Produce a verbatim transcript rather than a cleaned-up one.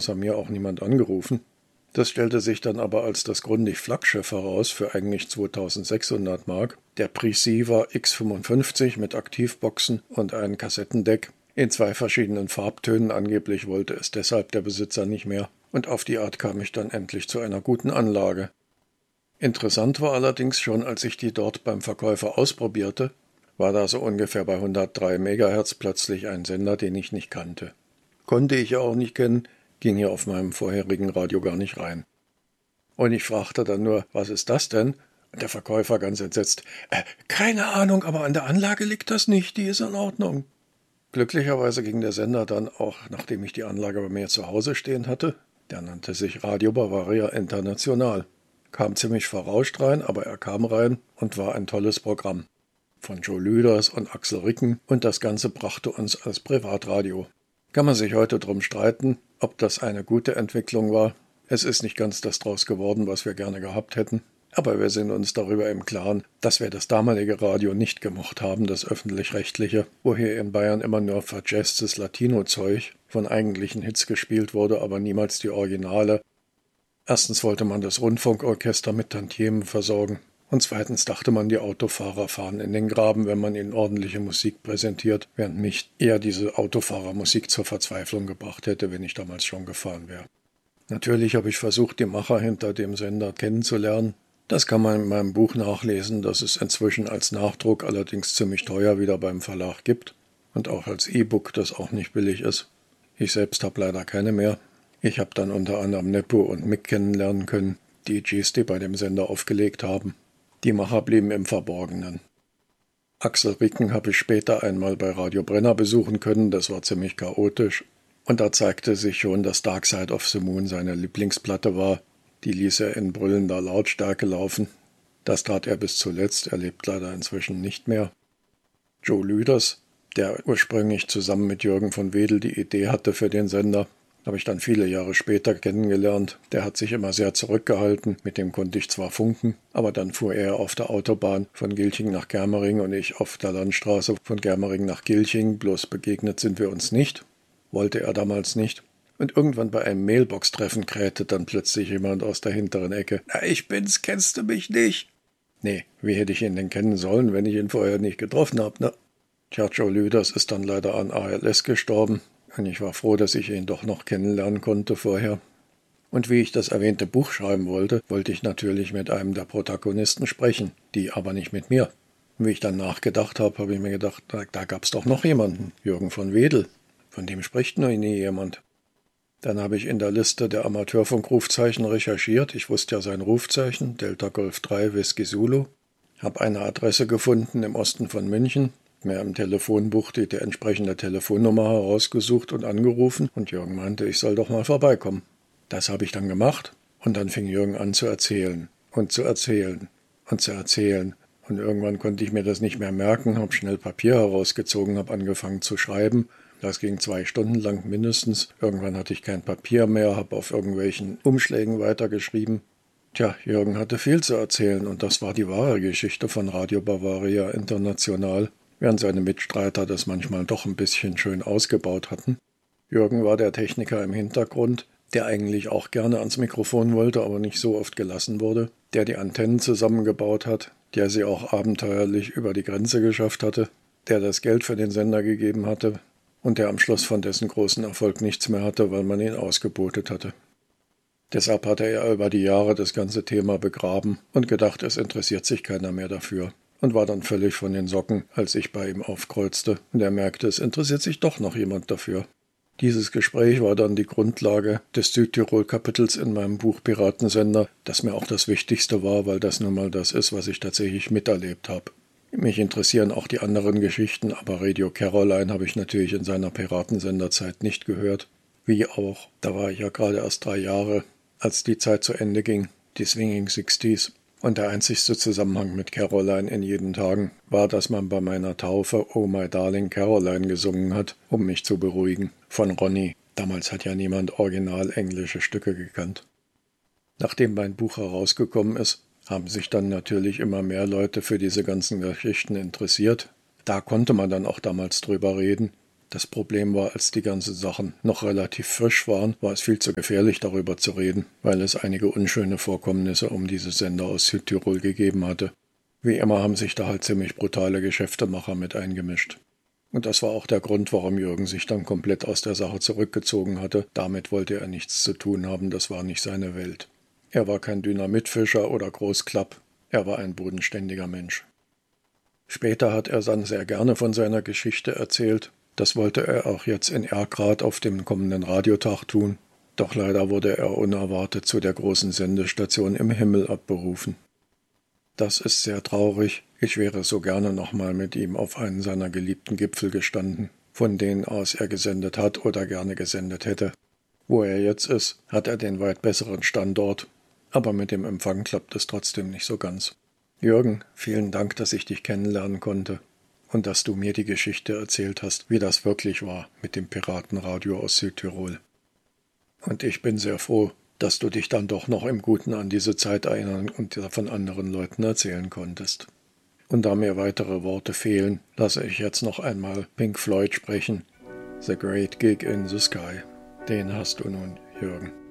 außer mir auch niemand angerufen. Das stellte sich dann aber als das Grundig-Flaggschiff heraus für eigentlich zweitausendsechshundert Mark. Der Preceiver X fünfundfünfzig mit Aktivboxen und einem Kassettendeck in zwei verschiedenen Farbtönen. Angeblich wollte es deshalb der Besitzer nicht mehr. Und auf die Art kam ich dann endlich zu einer guten Anlage. Interessant war allerdings schon, als ich die dort beim Verkäufer ausprobierte, war da so ungefähr bei hundertdrei Megahertz plötzlich ein Sender, den ich nicht kannte. Konnte ich ja auch nicht kennen, ging hier auf meinem vorherigen Radio gar nicht rein. Und ich fragte dann nur, was ist das denn? Und der Verkäufer ganz entsetzt, äh, keine Ahnung, aber an der Anlage liegt das nicht, die ist in Ordnung. Glücklicherweise ging der Sender dann auch, nachdem ich die Anlage bei mir zu Hause stehen hatte, der nannte sich Radio Bavaria International. Kam ziemlich verrauscht rein, aber er kam rein und war ein tolles Programm. Von Joe Lüders und Axel Ricken, und das Ganze brachte uns als Privatradio. Kann man sich heute drum streiten, ob das eine gute Entwicklung war. Es ist nicht ganz das draus geworden, was wir gerne gehabt hätten. Aber wir sind uns darüber im Klaren, dass wir das damalige Radio nicht gemocht haben, das öffentlich-rechtliche, wo hier in Bayern immer nur verjazztes Latino-Zeug von eigentlichen Hits gespielt wurde, aber niemals die Originale. Erstens wollte man das Rundfunkorchester mit Tantiemen versorgen. Und zweitens dachte man, die Autofahrer fahren in den Graben, wenn man ihnen ordentliche Musik präsentiert, während mich eher diese Autofahrermusik zur Verzweiflung gebracht hätte, wenn ich damals schon gefahren wäre. Natürlich habe ich versucht, die Macher hinter dem Sender kennenzulernen. Das kann man in meinem Buch nachlesen, das es inzwischen als Nachdruck allerdings ziemlich teuer wieder beim Verlag gibt und auch als E-Book, das auch nicht billig ist. Ich selbst habe leider keine mehr. Ich habe dann unter anderem Nepo und Mick kennenlernen können, die Gs, die bei dem Sender aufgelegt haben. Die Macher blieben im Verborgenen. Axel Ricken habe ich später einmal bei Radio Brenner besuchen können, das war ziemlich chaotisch. Und da zeigte sich schon, dass Dark Side of the Moon seine Lieblingsplatte war. Die ließ er in brüllender Lautstärke laufen. Das tat er bis zuletzt, er lebt leider inzwischen nicht mehr. Joe Lüders, der ursprünglich zusammen mit Jürgen von Wedel die Idee hatte für den Sender, habe ich dann viele Jahre später kennengelernt. Der hat sich immer sehr zurückgehalten, mit dem konnte ich zwar funken, aber dann fuhr er auf der Autobahn von Gilching nach Germering und ich auf der Landstraße von Germering nach Gilching, bloß begegnet sind wir uns nicht, wollte er damals nicht. Und irgendwann bei einem Mailbox-Treffen krähte dann plötzlich jemand aus der hinteren Ecke, »Na, ich bin's, kennst du mich nicht?« Nee, wie hätte ich ihn denn kennen sollen, wenn ich ihn vorher nicht getroffen habe, ne? Tja, Joe Lüders ist dann leider an A L S gestorben. Und ich war froh, dass ich ihn doch noch kennenlernen konnte vorher. Und wie ich das erwähnte Buch schreiben wollte, wollte ich natürlich mit einem der Protagonisten sprechen, die aber nicht mit mir. Und wie ich dann nachgedacht habe, habe ich mir gedacht, da, da gab es doch noch jemanden, Jürgen von Wedel. Von dem spricht noch nie jemand. Dann habe ich in der Liste der Amateurfunk-Rufzeichen recherchiert. Ich wusste ja sein Rufzeichen, Delta Golf drei Whisky Zulu. Habe eine Adresse gefunden im Osten von München. Mir im Telefonbuch die, die entsprechende Telefonnummer herausgesucht und angerufen und Jürgen meinte, ich soll doch mal vorbeikommen. Das habe ich dann gemacht und dann fing Jürgen an zu erzählen und zu erzählen und zu erzählen und irgendwann konnte ich mir das nicht mehr merken, habe schnell Papier herausgezogen, habe angefangen zu schreiben. Das ging zwei Stunden lang mindestens. Irgendwann hatte ich kein Papier mehr, habe auf irgendwelchen Umschlägen weitergeschrieben. Tja, Jürgen hatte viel zu erzählen und das war die wahre Geschichte von Radio Bavaria International. Während seine Mitstreiter das manchmal doch ein bisschen schön ausgebaut hatten. Jürgen war der Techniker im Hintergrund, der eigentlich auch gerne ans Mikrofon wollte, aber nicht so oft gelassen wurde, der die Antennen zusammengebaut hat, der sie auch abenteuerlich über die Grenze geschafft hatte, der das Geld für den Sender gegeben hatte und der am Schluss von dessen großen Erfolg nichts mehr hatte, weil man ihn ausgebotet hatte. Deshalb hatte er über die Jahre das ganze Thema begraben und gedacht, es interessiert sich keiner mehr dafür. Und war dann völlig von den Socken, als ich bei ihm aufkreuzte und er merkte, es interessiert sich doch noch jemand dafür. Dieses Gespräch war dann die Grundlage des Südtirol-Kapitels in meinem Buch Piratensender, das mir auch das Wichtigste war, weil das nun mal das ist, was ich tatsächlich miterlebt habe. Mich interessieren auch die anderen Geschichten, aber Radio Caroline habe ich natürlich in seiner Piratensenderzeit nicht gehört. Wie auch, da war ich ja gerade erst drei Jahre, als die Zeit zu Ende ging, die Swinging Sixties. Und der einzigste Zusammenhang mit Caroline in jeden Tagen war, dass man bei meiner Taufe Oh My Darling Caroline gesungen hat, um mich zu beruhigen, von Ronny. Damals hat ja niemand original englische Stücke gekannt. Nachdem mein Buch herausgekommen ist, haben sich dann natürlich immer mehr Leute für diese ganzen Geschichten interessiert. Da konnte man dann auch damals drüber reden. Das Problem war, als die ganzen Sachen noch relativ frisch waren, war es viel zu gefährlich, darüber zu reden, weil es einige unschöne Vorkommnisse um diese Sender aus Südtirol gegeben hatte. Wie immer haben sich da halt ziemlich brutale Geschäftemacher mit eingemischt. Und das war auch der Grund, warum Jürgen sich dann komplett aus der Sache zurückgezogen hatte. Damit wollte er nichts zu tun haben, das war nicht seine Welt. Er war kein Dynamitfischer oder Großklapp, er war ein bodenständiger Mensch. Später hat er dann sehr gerne von seiner Geschichte erzählt. Das wollte er auch jetzt in Erkrath auf dem kommenden Radiotag tun. Doch leider wurde er unerwartet zu der großen Sendestation im Himmel abberufen. Das ist sehr traurig. Ich wäre so gerne nochmal mit ihm auf einen seiner geliebten Gipfel gestanden, von denen aus er gesendet hat oder gerne gesendet hätte. Wo er jetzt ist, hat er den weit besseren Standort, aber mit dem Empfang klappt es trotzdem nicht so ganz. Jürgen, vielen Dank, dass ich dich kennenlernen konnte und dass du mir die Geschichte erzählt hast, wie das wirklich war mit dem Piratenradio aus Südtirol. Und ich bin sehr froh, dass du dich dann doch noch im Guten an diese Zeit erinnern und von anderen Leuten erzählen konntest. Und da mir weitere Worte fehlen, lasse ich jetzt noch einmal Pink Floyd sprechen. The Great Gig in the Sky. Den hast du nun, Jürgen.